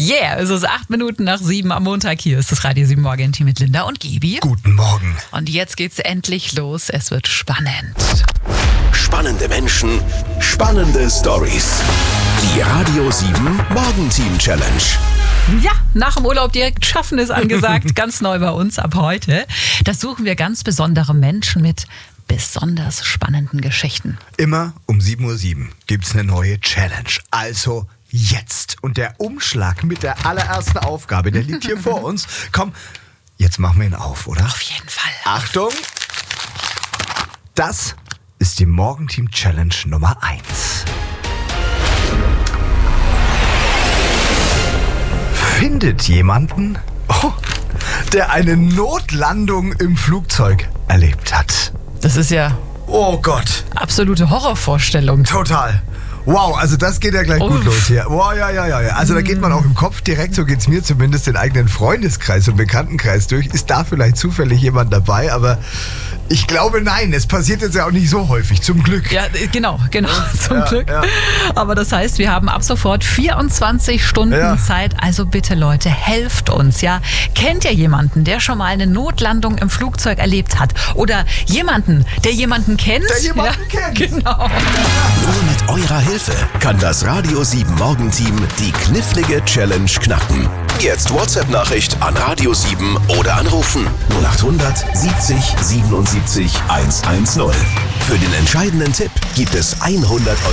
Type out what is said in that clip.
Yeah, es ist 8 Minuten nach 7 am Montag. Hier ist das Radio 7 Morgen-Team mit Linda und Gibi. Guten Morgen. Und jetzt geht's endlich los. Es wird spannend. Spannende Menschen, spannende Stories. Die Radio 7 Morgen-Team Challenge. Ja, nach dem Urlaub direkt schaffen ist angesagt. Ganz neu bei uns ab heute. Das suchen wir ganz besondere Menschen mit besonders spannenden Geschichten. Immer um 7:07 Uhr gibt's eine neue Challenge. Also jetzt. Und der Umschlag mit der allerersten Aufgabe, der liegt hier vor uns. Komm, jetzt machen wir ihn auf, oder? Auf jeden Fall. Achtung! Das ist die Morgen-Team Challenge Nummer 1. Findet jemanden, der eine Notlandung im Flugzeug erlebt hat. Das ist ja Oh Gott. absolute Horrorvorstellung. Total. Wow, also das geht ja gleich gut los hier. Wow, ja. Also da geht man auch im Kopf direkt, so geht's mir zumindest, den eigenen Freundeskreis und Bekanntenkreis durch. Ist da vielleicht zufällig jemand dabei? Aber ich glaube, nein. Es passiert jetzt ja auch nicht so häufig, zum Glück. Ja, genau, zum Glück. Ja. Aber das heißt, wir haben ab sofort 24 Stunden Zeit. Also bitte Leute, helft uns, ja. Kennt ihr jemanden, der schon mal eine Notlandung im Flugzeug erlebt hat? Oder jemanden, der jemanden kennt? Der jemanden kennt. Genau. Nur mit eurer Hilfe kann das Radio 7 Morgen-Team die knifflige Challenge knacken. Jetzt WhatsApp-Nachricht an Radio 7 oder anrufen 0800 70 77 110. Für den entscheidenden Tipp gibt es 100 €